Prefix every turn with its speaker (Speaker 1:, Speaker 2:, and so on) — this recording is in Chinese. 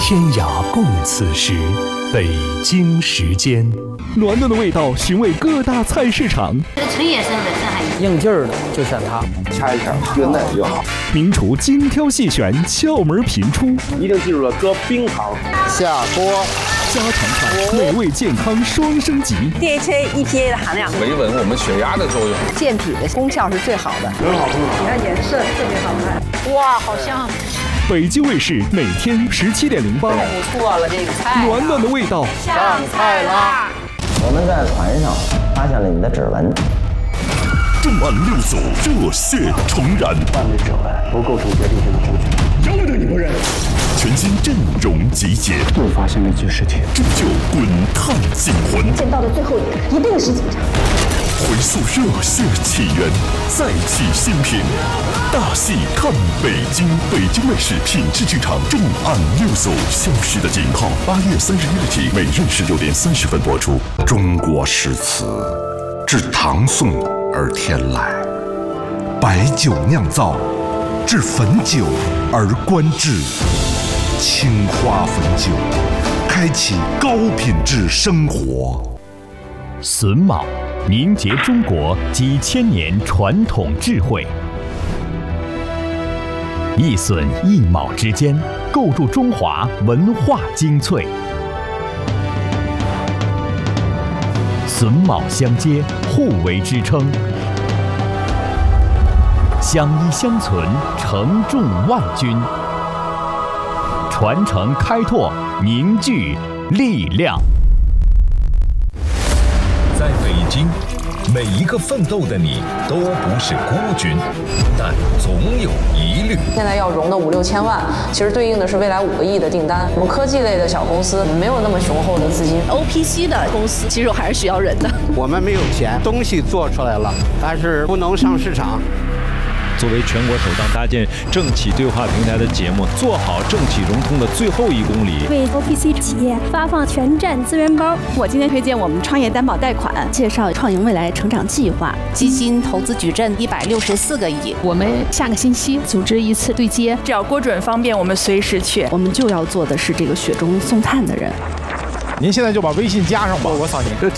Speaker 1: 天涯共此时，北京时间。
Speaker 2: 暖暖的味道寻味各大菜市场。
Speaker 3: 这个纯野生的上海
Speaker 4: 应劲儿的就选它，
Speaker 5: 掐一下，越嫩越好。
Speaker 2: 名厨精挑细选，窍门频出。
Speaker 5: 一定记住了，搁冰糖，下锅。
Speaker 2: 家常菜，美味健康双升级。
Speaker 6: DHA、EPA 的含量，
Speaker 7: 维稳我们血压的作用。
Speaker 6: 健脾的功效是最好的，
Speaker 5: 很好吃。
Speaker 6: 你看颜色特别好看，哇，好香！
Speaker 2: 北京卫视每天17:08，
Speaker 6: 太不错了，这个菜
Speaker 2: 暖暖的味道
Speaker 6: 上菜啦！
Speaker 4: 我们在船上发现了你的指纹。
Speaker 1: 重案六组热血重燃，
Speaker 5: 犯罪指纹不构成决定性的证据，交给你不认。
Speaker 1: 全新阵容集结，
Speaker 5: 又发现了一具尸体，
Speaker 1: 铸就滚烫惊魂。
Speaker 8: 见到的最后一个一定是警察。
Speaker 1: 回溯热血起源，再起新品。大戏看北京，北京卫视品质剧场重案六组，消失的警号，8月31日起，每日16点30分播出。
Speaker 9: 中国诗词自唐宋而天来，白酒酿造，至汾酒而观致。青花汾酒，开启高品质生活。
Speaker 10: 榫卯凝结中国几千年传统智慧，一榫一卯之间，构筑中华文化精粹。榫卯相接，互为支撑，相依相存，承重万钧。传承开拓，凝聚力量。
Speaker 11: 在北京，每一个奋斗的你都不是孤军，但总有疑虑。
Speaker 12: 现在要融的5、6千万，其实对应的是未来5个亿的订单。我们科技类的小公司没有那么雄厚的资金。
Speaker 13: OPC 的公司其实还是需要人的。
Speaker 5: 我们没有钱，东西做出来了，但是不能上市场。
Speaker 14: 作为全国首档搭建政企对话平台的节目，做好政企融通的最后1公里，
Speaker 8: 为 OPC 企业发放全站资源包。
Speaker 13: 我今天推荐我们创业担保贷款，
Speaker 15: 介绍创盈未来成长计划，
Speaker 16: 基金投资矩阵164个亿。
Speaker 15: 我们下个星期组织一次对接，
Speaker 13: 只要郭准方便，我们随时去。
Speaker 15: 我们就要做的是这个雪中送炭的人。
Speaker 17: 您现在就把微信加上吧，
Speaker 2: 我扫您。